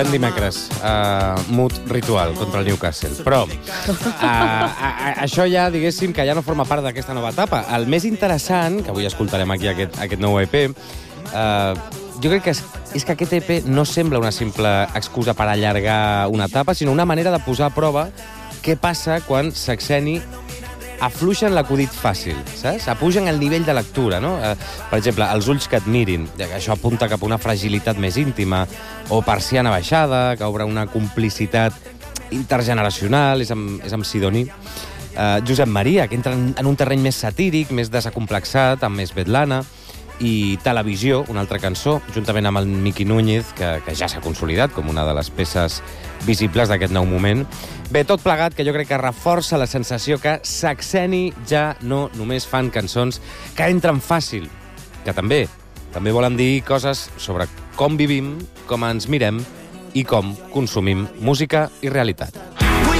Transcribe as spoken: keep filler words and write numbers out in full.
Dimecres, uh, mood ritual contra el Newcastle. Però uh, uh, això ja, diguéssim, que ja no forma part d'aquesta nova etapa. El més interessant, que avui escoltarem aquí aquest, aquest nou E P, uh, jo crec que és, és que aquest E P no sembla una simple excusa per allargar una etapa, sinó una manera de posar a prova què passa quan Saxeni afluixen l'acudit fàcil, saps? Apugen el nivell de lectura, no? Eh, per exemple, els ulls que et mirin, això apunta cap a una fragilitat més íntima, o persiana baixada, que obre una complicitat intergeneracional, és amb, és amb Sidoní. Eh, Josep Maria, que entra en, en un terreny més satíric, més desacomplexat, amb més Betlana, i Televisió, una altra cançó, juntament amb el Miqui Núñez, que, que ja s'ha consolidat com una de les peces visibles d'aquest nou moment. Bé, tot plegat, que jo crec que reforça la sensació que Saxeni ja no només fan cançons que entren fàcil, que també, també volen dir coses sobre com vivim, com ens mirem i com consumim música i realitat.